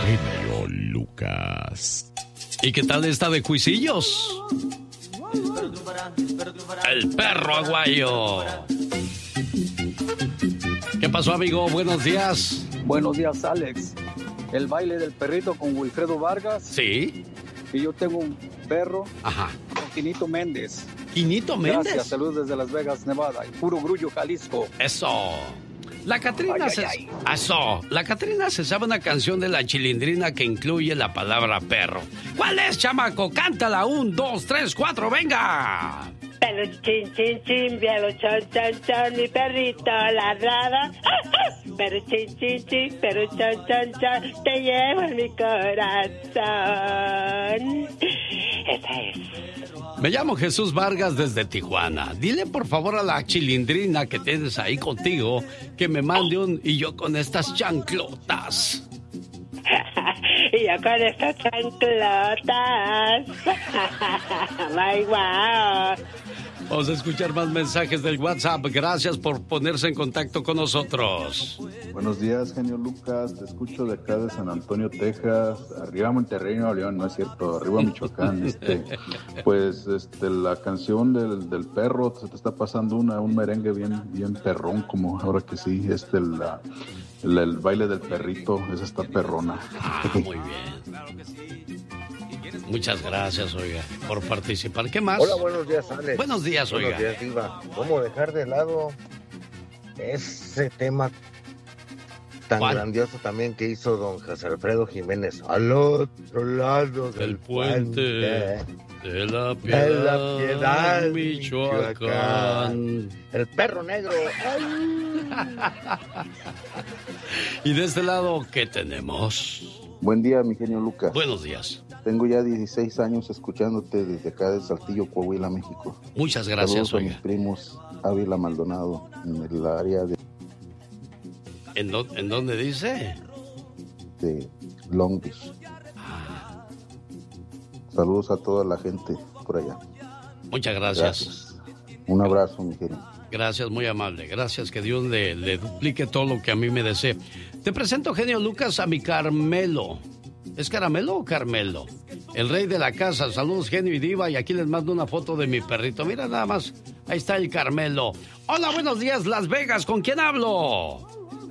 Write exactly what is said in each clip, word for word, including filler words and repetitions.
genio Lucas. ¿Y qué tal esta de Cuisillos? El perro aguayo. ¿Qué pasó, amigo? Buenos días. Buenos días, Alex. El baile del perrito con Wilfredo Vargas. Sí. Y yo tengo un perro. Ajá. Con Quinito Méndez. ¿Quinito Méndez? Gracias, saludos desde Las Vegas, Nevada. Y puro grullo, Jalisco. Eso. La Catrina ay, se... ay, ay. Eso. La Catrina se sabe una canción de la Chilindrina que incluye la palabra perro. ¿Cuál es, chamaco? Cántala. Un, dos, tres, cuatro, venga. Pero chin, chin, chin, bielo, chon, chon, chon, mi perrito ladraba. Pero chin, chin, chin, pero chon, chon, chon, te llevo en mi corazón. Esa es. Me llamo Jesús Vargas desde Tijuana. Dile por favor a la Chilindrina que tienes ahí contigo que me mande un y yo con estas chanclotas. Y yo con estas chanclotas. Ay, wow. Vamos a escuchar más mensajes del WhatsApp. Gracias por ponerse en contacto con nosotros. Buenos días, genio Lucas. Te escucho de acá de San Antonio, Texas. Arriba Monterrey, Nuevo León, no es cierto. Arriba Michoacán. Este, pues este, la canción del, del perro, se te está pasando una, un merengue bien, bien perrón, como ahora que sí. Este, la, la, el baile del perrito, esa está perrona. Ah, muy bien. Muchas gracias, oiga, por participar. ¿Qué más? Hola, buenos días, Alex. Buenos días, oiga. Buenos días, Diva. ¿Cómo dejar de lado ese tema tan ¿Cuál? grandioso también que hizo don José Alfredo Jiménez? Al otro lado del El puente de la de piedad, la piedad, Michoacán. Michoacán. El perro negro. ¡Ay! Y de este lado, ¿qué tenemos? Buen día, mi genio Lucas. Buenos días. Tengo ya dieciséis años escuchándote desde acá de Saltillo, Coahuila, México. Muchas gracias, Saludos a oiga. mis primos Ávila Maldonado, en el área de, ¿En, dó- ¿En dónde dice? de Long Beach. Ah, Saludos a toda la gente por allá. muchas gracias. Gracias. Un abrazo, mi genio. Gracias, muy amable. Gracias, que Dios le, le duplique todo lo que a mí me desee. Te presento, genio Lucas, a mi Carmelo. ¿Es Caramelo o Carmelo? El rey de la casa. Saludos, genio y diva. Y aquí les mando una foto de mi perrito. Mira nada más. Ahí está el Carmelo. Hola, buenos días, Las Vegas. ¿Con quién hablo?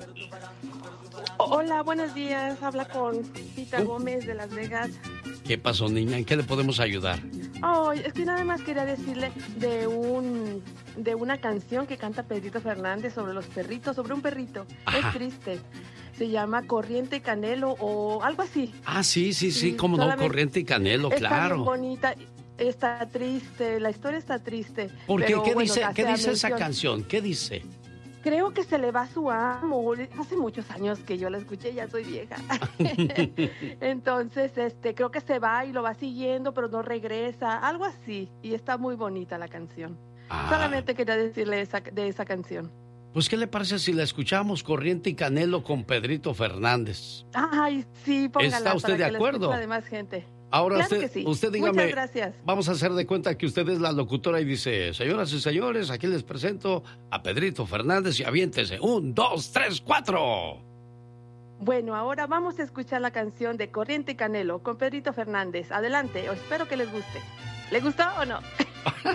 Hola, buenos días. Habla con Pita Uh. Gómez de Las Vegas. ¿Qué pasó, niña? ¿En qué le podemos ayudar? Oh, es que nada más quería decirle de un de una canción que canta Pedrito Fernández sobre los perritos, sobre un perrito. Ajá. Es triste. Se llama Corriente y Canelo o algo así. Ah, sí, sí, sí. Sí, Cómo no, solamente- Corriente y Canelo, Está bien claro. bonita. Está triste, la historia está triste. ¿Por qué? pero, ¿Qué bueno, dice, hace ¿qué dice esa mención- canción? ¿Qué dice? Creo que se le va su amo. Hace muchos años que yo la escuché, ya soy vieja. Entonces, este, creo que se va y lo va siguiendo, pero no regresa, algo así. Y está muy bonita la canción. Ah, Solamente quería decirle esa, de esa canción. pues, ¿qué le parece si la escuchamos, Corriente y Canelo, con Pedrito Fernández? Ay, sí, póngala. ¿Está usted para de que la acuerdo? escuche la demás gente. Ahora Claro usted, que sí. usted dígame, Muchas gracias. vamos a hacer de cuenta que usted es la locutora y dice, señoras y señores, aquí les presento a Pedrito Fernández y aviéntese. Un, dos, tres, cuatro. Bueno, ahora vamos a escuchar la canción de Corriente y Canelo con Pedrito Fernández. Adelante, espero que les guste. ¿Le gustó o no?